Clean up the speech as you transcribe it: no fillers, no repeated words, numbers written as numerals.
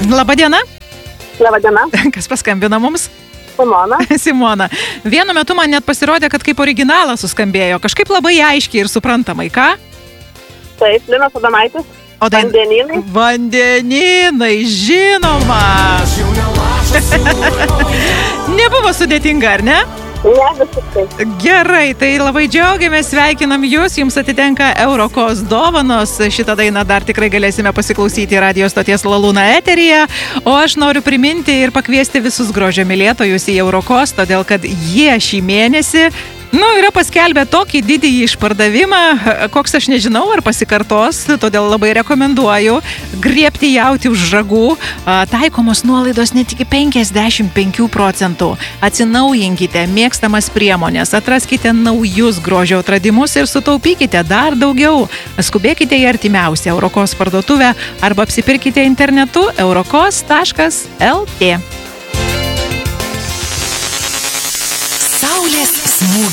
Labadiena. Labadiena. Kas paskambino mums? Simona. Simona. Vienu metu man net pasirodė, kad kaip originalas suskambėjo. Kažkaip labai aiškiai ir suprantamai, ką? Taip, Linas Adomaitis. Vandeninai. Vandeninai, žinoma. Nebuvo sudėtinga, ar ne? Ne, visiškai. Gerai, tai labai džiaugiamės, sveikinam jūs, jums atitenka Eurokos dovanos. Šitą dainą dar tikrai galėsime pasiklausyti radio stoties Lalūna eteryje. O aš noriu priminti ir pakviesti visus grožio mylėtojus į Eurokos, todėl kad jie šį mėnesį yra paskelbę tokį didįjį išpardavimą, koks aš nežinau, ar pasikartos, todėl labai rekomenduoju griebti jautį už ragų. Taikomos nuolaidos net iki 55%. Atsinaujinkite mėgstamas priemonės, atraskite naujus grožio atradimus ir sutaupykite dar daugiau. Skubėkite į artimiausią Eurokos parduotuvę arba apsipirkite internetu eurokos.lt. Saulės smūgis.